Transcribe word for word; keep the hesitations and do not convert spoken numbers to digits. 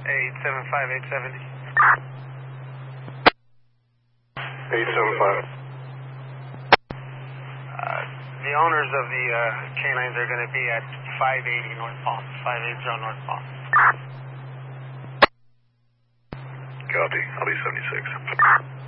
eight seven five, eight seventy. eight seven five. Uh, the owners of the uh, canines are going to be at five eighty North Palm, five eighty North Palm. Copy. I'll be seventy-six.